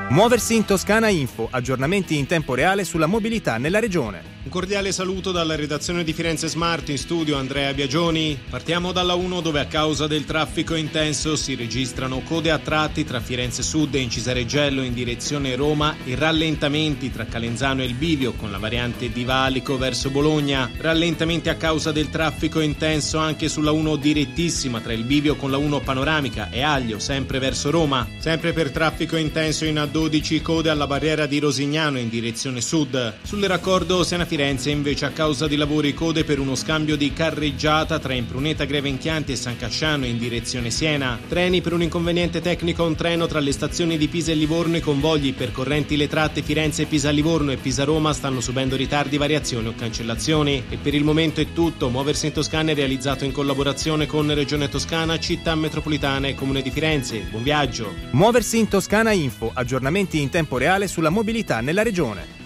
Muoversi in Toscana Info, aggiornamenti in tempo reale sulla mobilità nella regione. Un cordiale saluto dalla redazione di Firenze Smart, in studio Andrea Biagioni. Partiamo dalla 1 dove a causa del traffico intenso si registrano code a tratti tra Firenze Sud e Incisareggello in direzione Roma e rallentamenti tra Calenzano e il Bivio con la variante di Valico verso Bologna. Rallentamenti a causa del traffico intenso anche sulla 1 direttissima tra il Bivio con la 1 panoramica e Aglio sempre verso Roma. Sempre per traffico intenso in A12 code alla barriera di Rosignano in direzione sud. Sul raccordo Siena Firenze invece a causa di lavori code per uno scambio di carreggiata tra Impruneta Grevenchianti e San Casciano in direzione Siena. Treni per un inconveniente tecnico a un treno tra le stazioni di Pisa e Livorno. I convogli percorrenti le tratte Firenze Pisa Livorno e Pisa Roma stanno subendo ritardi, variazioni o cancellazioni. E per il momento è tutto. Muoversi in Toscana è realizzato in collaborazione con Regione Toscana, Città Metropolitana e Comune di Firenze. Buon viaggio. Muoversi in Toscana Info, aggiornamenti in tempo reale sulla mobilità nella regione.